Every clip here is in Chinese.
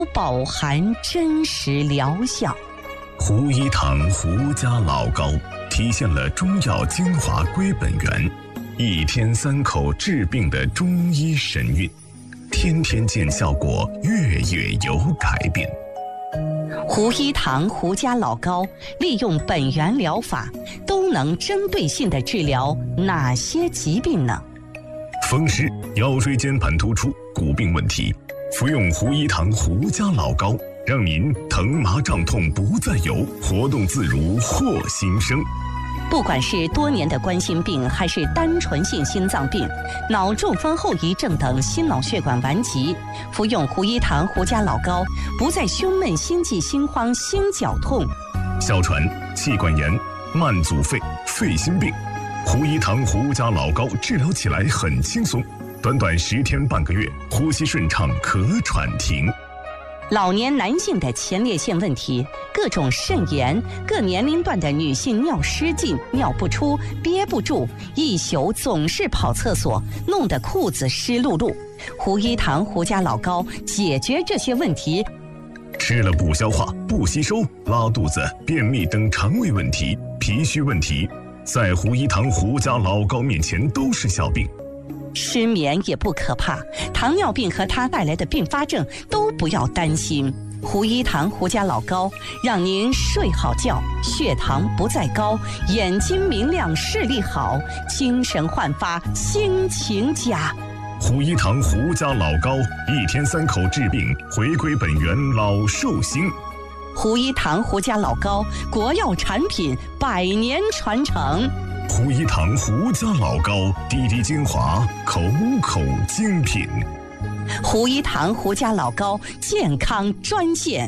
饱含真实疗效。 胡一堂胡家老膏体现了中药精华归本源，一天三口治病的中医神韵，天天见效果，月月有改变。 胡一堂胡家老膏利用本源疗法，都能针对性地治疗哪些疾病呢？ 风湿、腰椎间盘突出、骨病问题，服用胡一堂胡家老膏，让您疼麻胀痛不再有，活动自如获新生。 不管是多年的冠心病，还是单纯性心脏病、脑中风后遗症等心脑血管顽疾，服用胡一堂胡家老膏，不再胸闷、心悸、心慌、心绞痛。 哮喘、气管炎、慢阻肺、肺心病，胡一堂胡家老膏治疗起来很轻松，短短10天半个月，呼吸顺畅，咳喘停。 老年男性的前列腺问题，各种肾炎，各年龄段的女性尿失禁、尿不出、憋不住，一宿总是跑厕所，弄得裤子湿漉漉。胡一堂胡家老膏解决这些问题。 吃了不消化、不吸收、拉肚子、便秘等肠胃问题、脾虚问题，在胡一堂胡家老膏面前都是小病。 失眠也不可怕，糖尿病和它带来的并发症都不要担心。胡一堂胡家老膏让您睡好觉，血糖不再高，眼睛明亮，视力好，精神焕发，心情佳。 胡一堂胡家老膏，一天3口治病，回归本源，老寿星。 胡一堂胡家老膏，国药产品，100年传承。 胡一堂胡家老膏，滴滴精华，口口精品。 胡一堂胡家老膏健康专线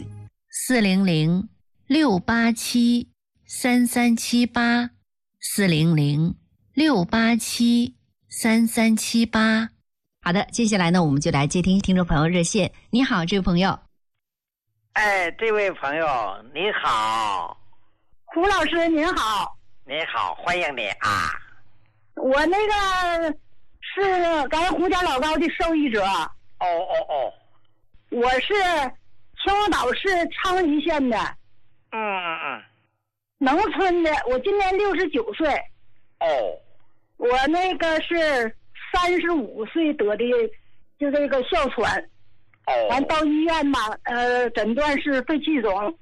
：400-687-3378，400-687-3378。好的，接下来呢，我们就来接听听众朋友热线。你好，这位朋友。 哎，这位朋友你好。 胡老师您好。 你好，欢迎你啊！ 我那个是咱胡家老膏的受益者。我是秦皇岛市昌黎县的。农村的，我今年69岁。我那个是35岁得的，就这个哮喘。完到医院吧，诊断是肺气肿。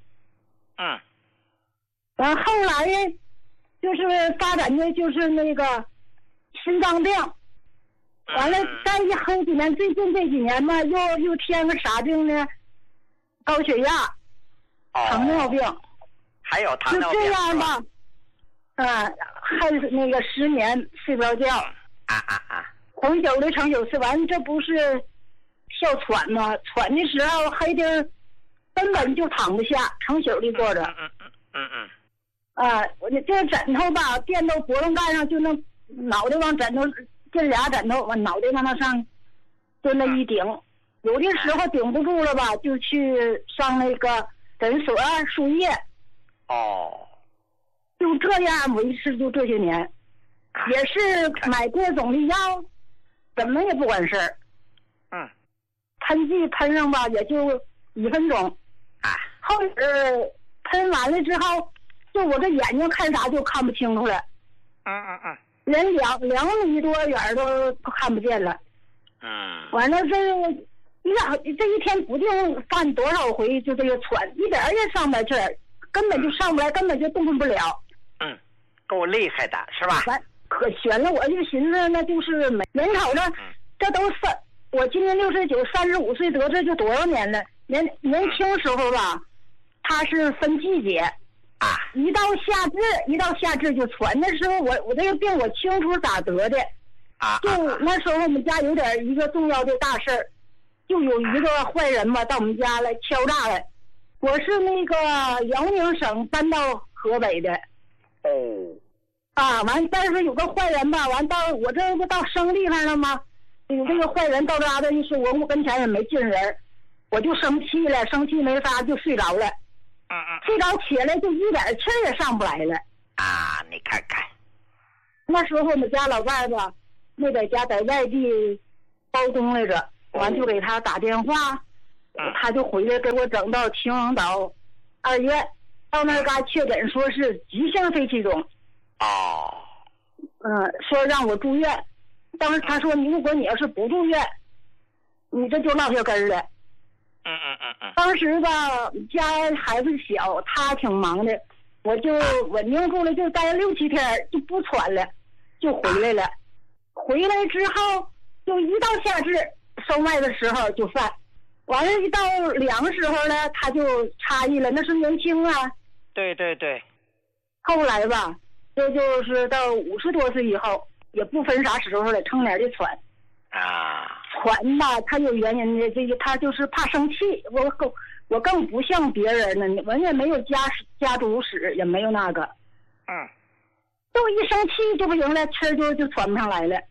完后来就是发展的就是那个心脏病，完了再一后几年，最近这几年嘛，又添个啥病呢？高血压、糖尿病， 还有糖尿病， 就这样吧。还是那个失眠，睡不着觉。成宿的成宿，吃完这不是哮喘吗？喘的时候黑的根本就躺不下，成宿的坐着。我这个枕头吧，垫到脖子盖上，就能脑袋往枕头，这俩枕头往脑袋往那上，就那一顶。有的时候顶不住了吧，就去上那个诊所输液。就这样维持就这些年，也是买各种的药，怎么也不管事儿。喷剂喷上吧，也就1分钟。后喷完了之后，就我这眼睛看啥就看不清楚了。连2米多远都看不见了。完了这一天不定犯多少回，就这个喘，一点也上不来气儿，根本就上不来，根本就动弹不了。 够厉害的是吧？ 可悬了，我就寻思那就是眼瞅着，这都我今年69， 35岁得这就多少年了？年轻时候吧，它是分季节。一到夏至就喘。那时候我这个病我清楚咋得的。就那时候我们家有点一个重要的大事儿，就有一个坏人吧到我们家来敲诈来。我是那个辽宁省搬到河北的。完，但是有个坏人吧，完到我这不到生地方了吗？有这个坏人到家的一说，我跟前也没进人，我就生气了，生气没法就睡着了。睡着起来就一点气儿也上不来了。 你看看， 那时候我们家老伴儿吧，没在家，在外地包工来着，完就给他打电话， 他就回来给我整到秦皇岛2院，到那嘎确诊说是急性肺气肿。 哦。 说让我住院。当时他说如果你要是不住院，你这就落下根了。当时吧，家孩子小，他挺忙的，我就稳定住了，就待6、7天就不喘了，就回来了。回来之后，就一到夏至收麦的时候就犯，完了，一到凉时候呢，他就差异了，那是年轻啊。 对。 后来吧，就是到50多岁以后，也不分啥时候了，成年的喘。喘吧，他有原因的，这个他就是怕生气。我更不像别人呢，我也没有家族史，也没有那个。就一生气就不行了，气就喘不上来了。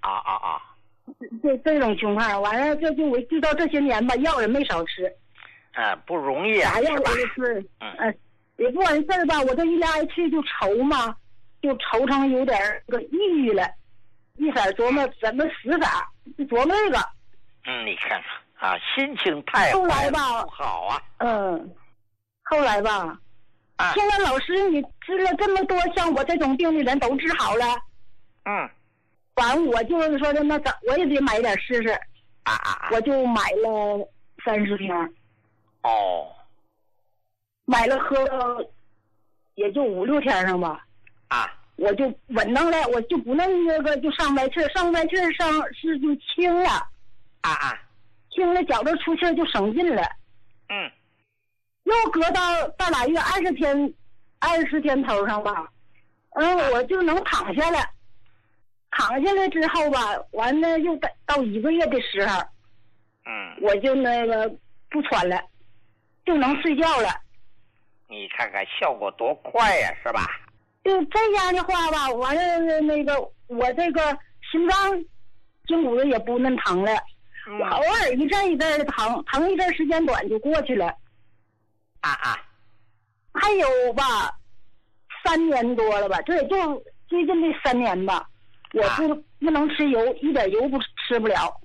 这种情况，完了我知道这些年吧，药也没少吃。 不容易啊。 啥药我都吃。也不完事儿吧，我这一来去就愁嘛，就愁成有点个抑郁了，一色琢磨怎么死法，就琢磨这个。 你看看心情太后来吧不好啊。 后来吧，现在老师你治了这么多像我这种病的人都治好了。完我就是说的那我也得买点试试。我就买了30瓶。买了喝了也就5、6天上吧。我就稳当了，我就不那个就上白气是就轻了。轻了，觉着出气就省劲了。又隔到大俩月20天头上吧，我就能躺下了。躺下来之后吧，完了又到1个月的时候，我就那个不喘了，就能睡觉了。 你看看效果多快呀，是吧？ 就这样的话吧，完了那个我这个心脏筋骨子也不那疼了。我偶尔一阵的疼一阵时间短就过去了。还有吧，3年多了吧，这也就最近这3年吧，我不能吃油，一点油吃不了。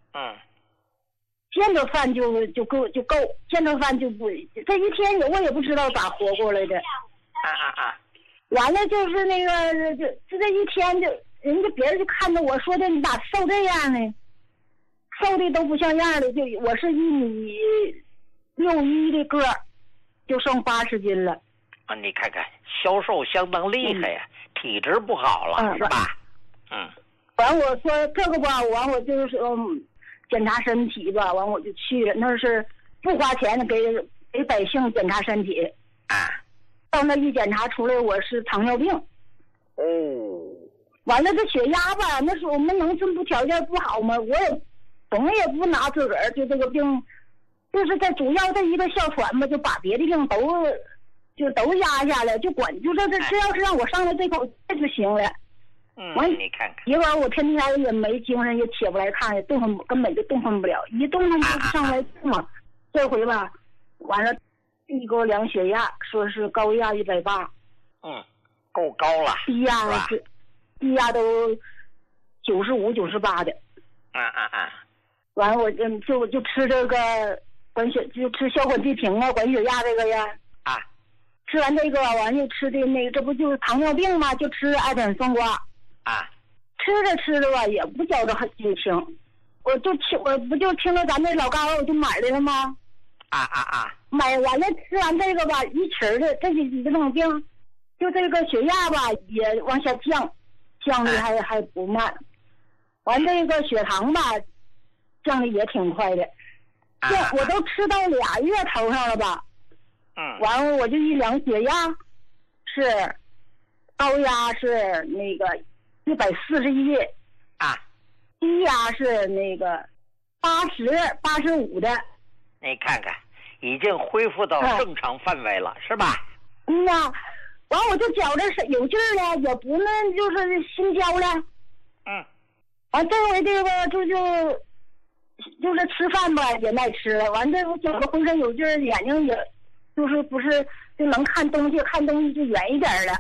见着饭就够，见着饭就不，这一天我也不知道咋活过来的。完了就是那个就这一天就人家别人就看着我说的你咋瘦这样呢？瘦的都不像样的，就我是1.61米的个儿，就剩80斤了。 你看看消瘦相当厉害呀，体质不好了，是吧？ 完我说这个吧，完我就是检查身体吧，完我就去了，那是不花钱的，给百姓检查身体。到那一检查出来我是糖尿病。完了这血压吧，那时候我们农村不条件不好嘛，我也总也不拿自个儿就这个病，就是在主要这一个哮喘吧，就把别的病都压下来，就管就这只要是让我上来这口气就行了。完你看看， 一会儿我天天也没精神，也起不来炕，也根本就动弹不了，一动弹就上来嘛。这回吧，完了一给我量血压，说是高压180。 够高了。 低压都95、98的。完了我就吃这个就吃小管地平啊，管血压这个呀。吃完这个完就吃的那个，这不就是糖尿病吗？就吃艾碘酸瓜。吃着吧，也不觉着很心情。我不就听着咱那老高我就买来了吗？买完了吃完这个吧，一起的这种病，就这个血压吧也往下降的还不慢。完这个血糖吧，降的也挺快的。我都吃到2月头上了吧。完了我就一量血压，是高压是那个141，低压是那个85的。 你看看，已经恢复到正常范围了，是吧？ 完我就觉着是有劲儿了，也不那就是心焦了。完这回这个就是吃饭吧也耐吃了，完这我觉着浑身有劲儿，眼睛也就是不是就能看东西就远一点了。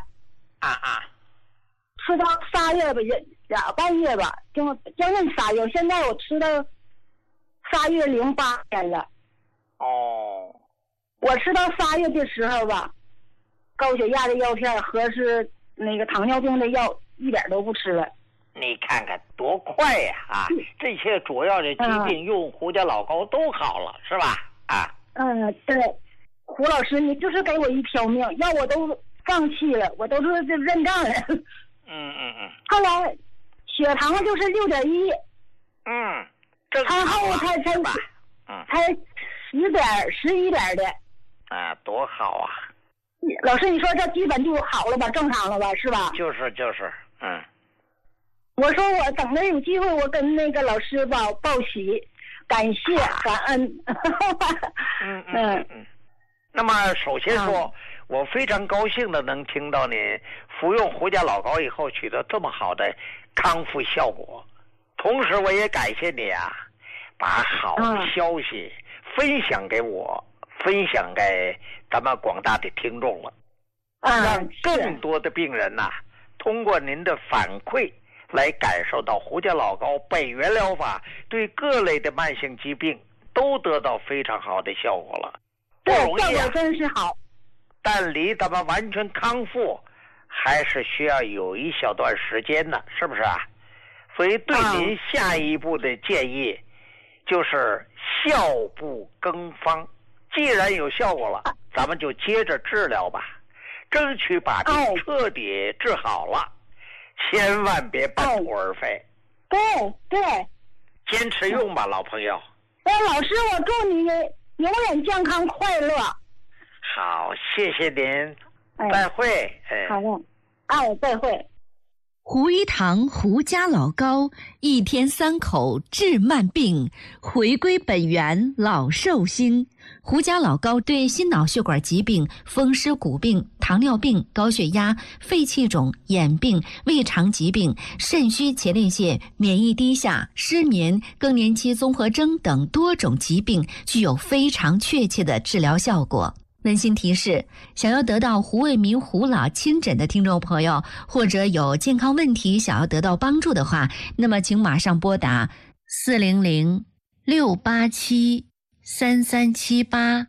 吃到3月吧，也2半月吧，将近3月。现在我吃到3月08天了。 哦， 我吃到3月的时候吧，高血压的药片和是那个糖尿病的药一点都不吃了。 你看看多快呀！这些主要的疾病用胡家老高都好了，是吧？ 对，胡老师，你就是给我一条命，要我都放弃了，我都是认账了。后来血糖就是6.1。餐后才11点的。 多好啊！ 老师，你说这基本就好了吧，正常了吧，是吧？ 就是， 我说我等着有机会，我跟那个老师报喜，感谢感恩。 那么首先说，我非常高兴的能听到你服用胡家老高以后取得这么好的康复效果，同时我也感谢你把好的消息分享给我，分享给咱们广大的听众了，让更多的病人通过您的反馈来感受到胡家老高本源疗法对各类的慢性疾病都得到非常好的效果了。 对，效果真是好。 但离咱们完全康复还是需要有一小段时间呢，是不是所以对您下一步的建议就是效不更方，既然有效果了，咱们就接着治疗吧，争取把病彻底治好了，千万别半途而废。 对， 坚持用吧，老朋友。 老师，我祝你永远健康快乐。 好，谢谢您，再会。 好的，再会。 胡一堂胡家老高，1天3口治慢病，回归本源老寿星。胡家老高对心脑血管疾病、风湿骨病、糖尿病、高血压、肺气肿、眼病、胃肠疾病、肾虚前列腺、免疫低下、失眠、更年期综合征等多种疾病具有非常确切的治疗效果。温馨提示，想要得到胡卫民胡老亲诊的听众朋友，或者有健康问题想要得到帮助的话，那么请马上拨打400-687-3378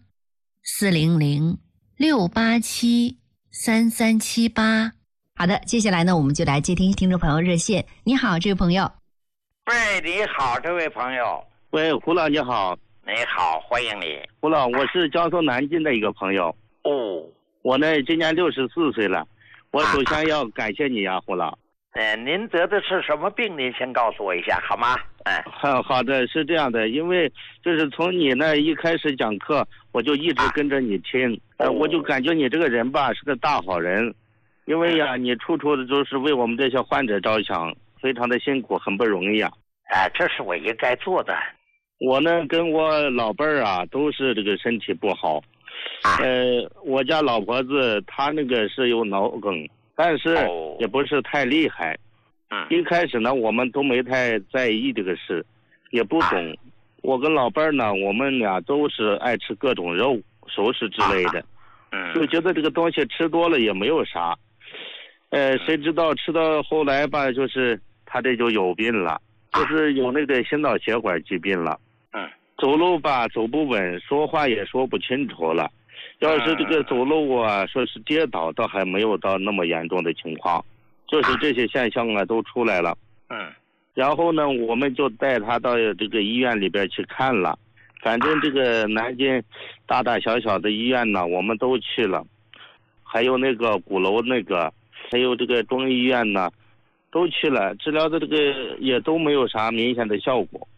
400-687-3378。好的，接下来呢，我们就来接听听众朋友热线。你好，这位朋友。 喂，你好，这位朋友。 喂，胡老你好。 你好，欢迎你。 胡老，我是江苏南京的一个朋友。我呢今年64岁了，我首先要感谢你胡老。 您得的是什么病？您先告诉我一下好吗？ 好的，是这样的，因为就是从你那一开始讲课，我就一直跟着你听，我就感觉你这个人吧是个大好人，因为你处处的都是为我们这些患者着想，非常的辛苦，很不容易这是我应该做的。 我呢跟我老伴儿都是这个身体不好，我家老婆子她那个是有脑梗，但是也不是太厉害。一开始呢我们都没太在意这个事，也不懂。我跟老伴儿呢，我们俩都是爱吃各种肉、熟食之类的，就觉得这个东西吃多了也没有啥。谁知道吃到后来吧，就是他这就有病了，就是有那个心脑血管疾病了。走路吧走不稳，说话也说不清楚了。要是这个走路说是跌倒，倒还没有到那么严重的情况，就是这些现象都出来了。然后呢，我们就带他到这个医院里边去看了，反正这个南京大大小小的医院呢，我们都去了，还有那个鼓楼那个，还有这个中医院呢，都去了，治疗的这个也都没有啥明显的效果。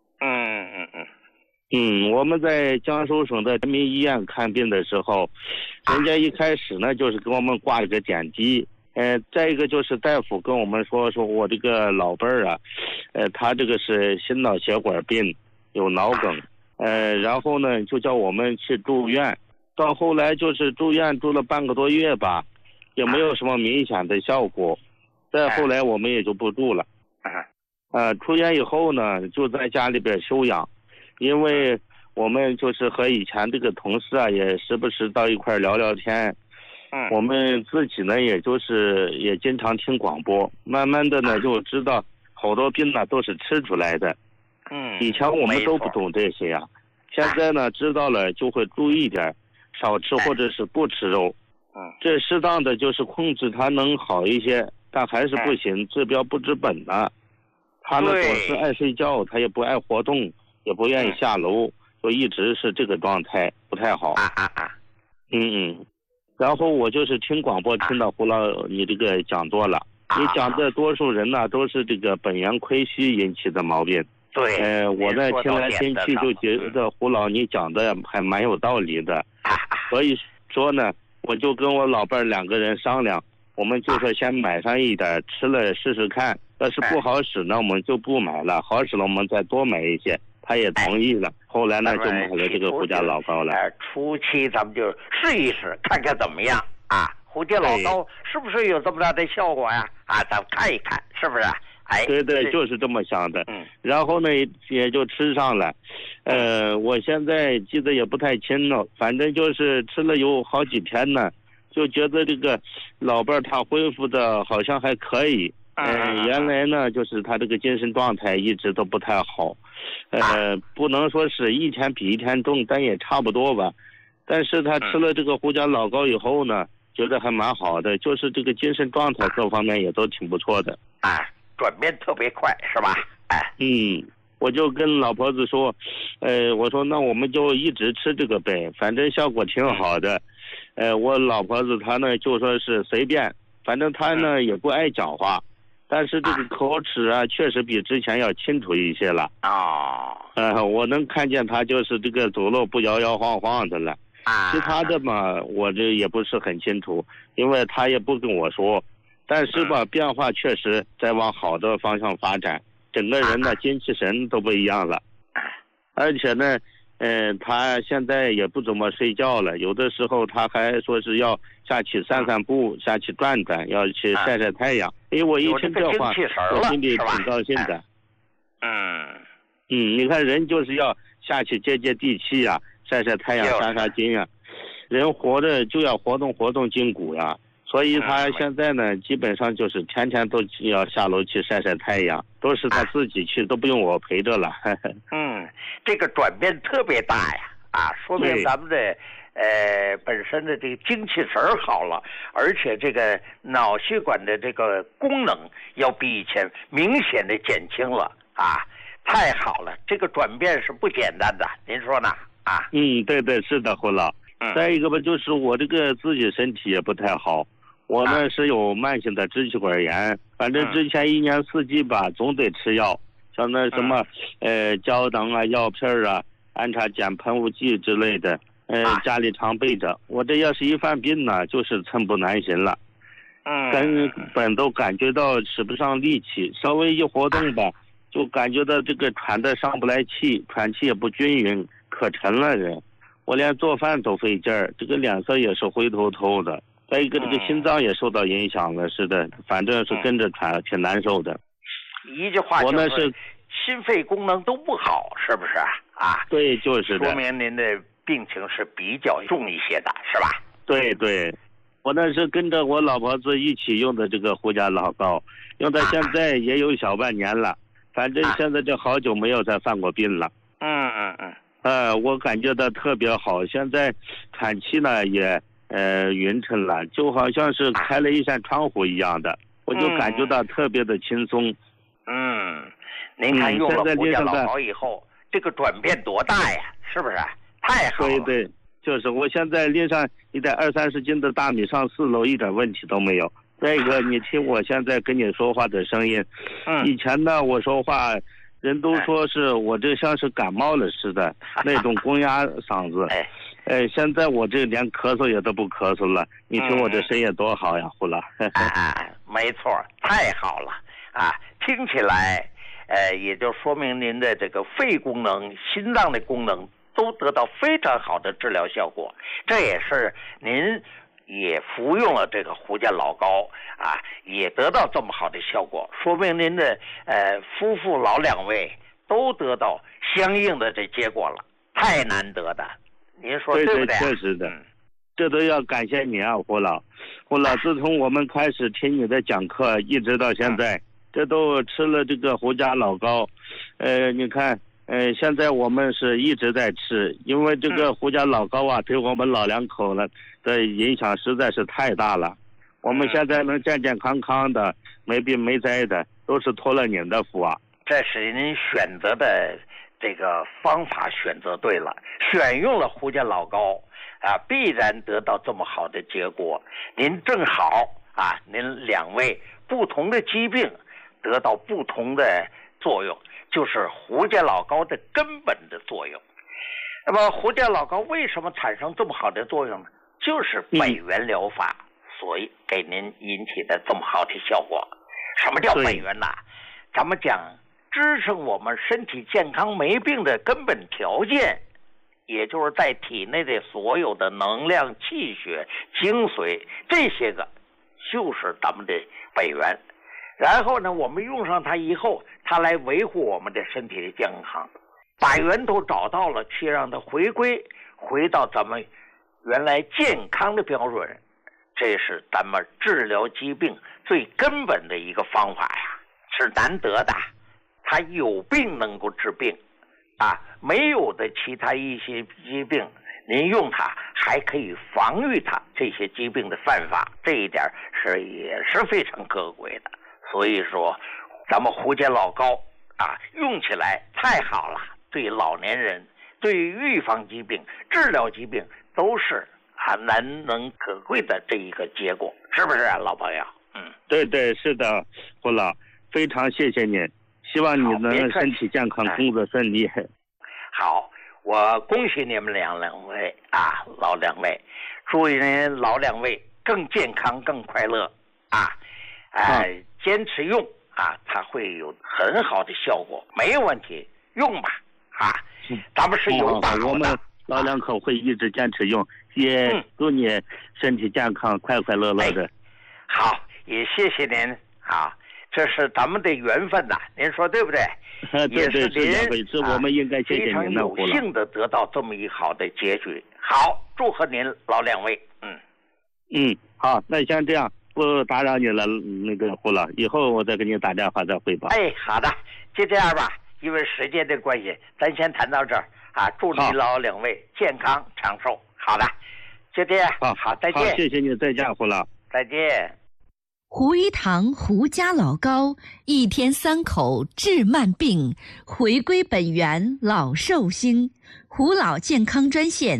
我们在江苏省的人民医院看病的时候，人家一开始呢就是给我们挂了个点滴，再一个就是大夫跟我们说我这个老伴儿他这个是心脑血管病，有脑梗，然后呢就叫我们去住院，到后来就是住院住了半个多月吧，也没有什么明显的效果，再后来我们也就不住了。出院以后呢就在家里边休养，因为我们就是和以前这个同事也时不时到一块聊聊天，我们自己呢也经常听广播，慢慢的呢就知道好多病呢都是吃出来的。以前我们都不懂这些现在呢知道了就会注意点，少吃或者是不吃肉。这适当的就是控制它能好一些，但还是不行，治标不治本的。他呢总是爱睡觉，他也不爱活动，也不愿意下楼，就一直是这个状态，不太好。然后我就是听广播听到胡老你这个讲座了，你讲的多数人呢都是这个本源亏虚引起的毛病。 对， 我呢听来听去就觉得胡老你讲的还蛮有道理的，所以说呢，我就跟我老伴2个人商量，我们就说先买上一点吃了试试看，要是不好使呢我们就不买了，好使了我们再多买一些。他也同意了，后来呢就买了这个胡家老高了。 初期咱们就试一试，看看怎么样啊？胡家老高是不是有这么大的效果呀？咱们看一看，是不是？ 对，就是这么想的。然后呢也就吃上了，我现在记得也不太清了，反正就是吃了有好几天呢，就觉得这个老伴他恢复的好像还可以。原来呢就是他这个精神状态一直都不太好，不能说是一天比一天重，但也差不多吧。但是他吃了这个胡家老高以后呢，觉得还蛮好的，就是这个精神状态各方面也都挺不错的。 转变特别快，是吧？ 我就跟老婆子说，我说那我们就一直吃这个呗，反正效果挺好的。我老婆子她呢就说是随便，反正她呢也不爱讲话。但是这个口齿确实比之前要清楚一些了。我能看见他就是这个走路不摇摇晃晃的了。其他的嘛，我这也不是很清楚，因为他也不跟我说。但是吧，变化确实在往好的方向发展，整个人的精气神都不一样了。而且呢，他现在也不怎么睡觉了，有的时候他还说是要下去散散步，下去转转，要去晒晒太阳。我一听这话，我心里挺高兴的。你看人就是要下去接接地气呀，晒晒太阳，杀杀筋呀。人活着就要活动活动筋骨呀，所以他现在呢，基本上就是天天都要下楼去晒晒太阳，都是他自己去，都不用我陪着了。 这个转变特别大呀，说明咱们的本身的这个精气神好了，而且这个脑血管的这个功能要比以前明显的减轻了太好了，这个转变是不简单的，您说呢？ 对，是的，胡老。再一个吧，就是我这个自己身体也不太好，我呢是有慢性的支气管炎，反正之前1年4季吧总得吃药，像那什么胶囊药片安插碱喷雾剂之类的，家里常备着。我这要是一犯病呢，就是寸步难行了，根本都感觉到使不上力气，稍微一活动吧，就感觉到这个喘得上不来气，喘气也不均匀，可沉了人。我连做饭都费劲儿，这个脸色也是灰头头的。再一个，这个心脏也受到影响了，是的，反正是跟着喘，挺难受的。 一句话就是心肺功能都不好，是不是对，就是的。 说明您的病情是比较重一些的，是吧？ 对，我那是跟着我老婆子一起用的这个胡家老高，用到现在也有小半年了，反正现在这好久没有再犯过病了。我感觉到特别好，现在喘气呢也匀称了，就好像是开了一扇窗户一样的，我就感觉到特别的轻松。 您看用了胡家老高以后，这个转变多大呀？是不是？太好了。 对，就是我现在拎上一袋20-30斤的大米上4楼一点问题都没有。再一个，你听我现在跟你说话的声音，以前呢我说话人都说是我这像是感冒了似的，那种公鸭嗓子。现在我这连咳嗽也都不咳嗽了，你听我这声音多好呀，胡老。 没错，太好了听起来也就说明您的这个肺功能、心脏的功能都得到非常好的治疗效果，这也是您也服用了这个胡家老高也得到这么好的效果，说明您的夫妇老2位都得到相应的这结果了，太难得的，您说对不对？ 确实的，这都要感谢你胡老。胡老，自从我们开始听你的讲课，一直到现在，这都吃了这个胡家老高，你看现在我们是一直在吃，因为这个胡家老高啊，对我们老两口呢的影响实在是太大了。我们现在能健健康康的，没病没灾的，都是托了您的福啊。 这是您选择的这个方法选择对了，选用了胡家老高啊，必然得到这么好的结果。您正好啊，您两位不同的疾病得到不同的作用，就是胡家老高的根本的作用。那么胡家老高为什么产生这么好的作用呢？就是本源疗法所以给您引起的这么好的效果。什么叫本源呢？咱们讲支撑我们身体健康没病的根本条件，也就是在体内的所有的能量、气血、精髓，这些个就是咱们的本源。然后呢，我们用上它以后，它来维护我们的身体的健康，把源头找到了，去让它回到咱们原来健康的标准。这是咱们治疗疾病最根本的一个方法呀，是难得的。它有病能够治病啊，没有的其他一些疾病，您用它还可以防御它这些疾病的犯法，这一点也是非常可贵的。所以说咱们胡家老高啊，用起来太好了，对老年人、对预防疾病、治疗疾病都是难能可贵的这一个结果，是不是啊，老朋友？ 对，是的，胡老，非常谢谢您，希望你能身体健康，工作顺利。 好，我恭喜你们两位啊，老两位，祝您老两位更健康、更快乐啊！坚持用啊，它会有很好的效果，没有问题，用吧啊！咱们是有把握的。 我们老两口会一直坚持用，也祝你身体健康、快快乐乐的。 好，也谢谢您啊，这是咱们的缘分呐，您说对不对？ 对，是这回事，我们应该谢谢您的非常有幸的得到这么一好的结局。好，祝贺您老两位。 好，那像这样。不打扰你了，那个胡老，以后我再给你打电话再汇报。 好的，就这样吧，因为时间的关系，咱先谈到这儿啊。祝你老两位健康长寿。好的，就这样。好，再见。 好，谢谢你，再见，胡老。 再见。 胡一堂胡家老高，一天3口治慢病，回归本源老寿星。胡老健康专线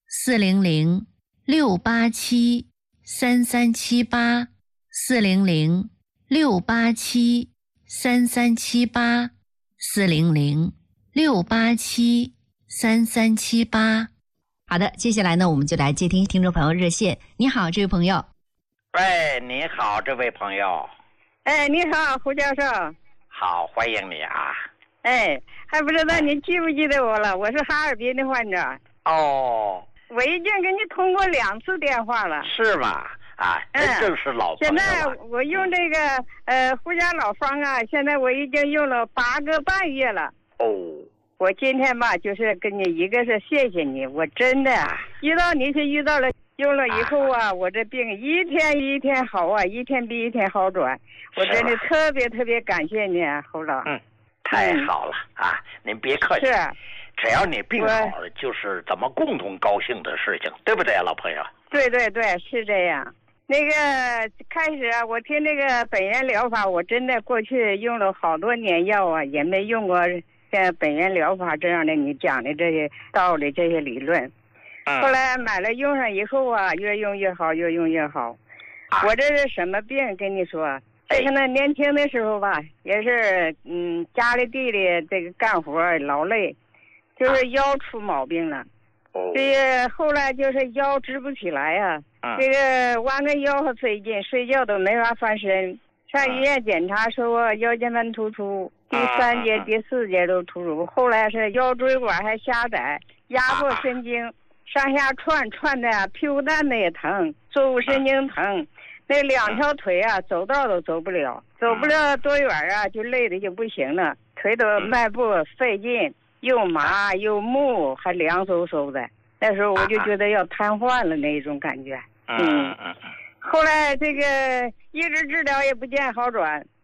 400-687-3378，400-687-3378，400-687-3378。好的，接下来呢，我们就来接听听众朋友热线。你好，这位朋友。 你好，这位朋友。 你好，胡教授。 好，欢迎你啊。 还不知道你记不记得我了？我是哈尔滨的患者。 哦。 我已经给你通过2次电话了。 是吗？这正是老朋友。 现在我用这个胡家老方啊，现在我已经用了8个半月了。我今天吧，就是跟你一个是谢谢你，我真的遇到你是遇到了，用了以后啊，我这病一天一天好啊，一天比一天好转，我真的特别特别感谢你啊，胡老。 太好了啊！您别客气。只要你病好了，就是咱们共同高兴的事情，对不对啊，老朋友？ 对，是这样。那个开始啊，我听那个本源疗法，我真的过去用了好多年药啊，也没用过像本源疗法这样的你讲的这些道理、这些理论。后来买了用上以后啊，越用越好，越用越好。我这是什么病？跟你说，这个呢，年轻的时候吧，也是家里地里这个干活劳累。就是腰出毛病了，这个后来就是腰直不起来啊，这个弯个腰和费劲，睡觉都没法翻身。上医院检查说腰间盘突出，第3节、第4节都突出，后来是腰椎管还狭窄，压迫神经，上下串的屁股蛋子也疼，坐骨神经疼，那2条腿啊走道都走不了多远啊，就累的就不行了，腿都迈步费劲。又麻又木，还凉飕飕的。那时候我就觉得要瘫痪了那种感觉。后来这个一直治疗也不见好转，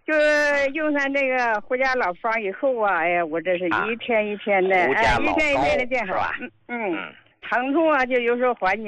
就是用上这个胡家老方以后啊，哎呀，我这是一天一天的，一天一天的变好。疼痛啊，就有时候缓解。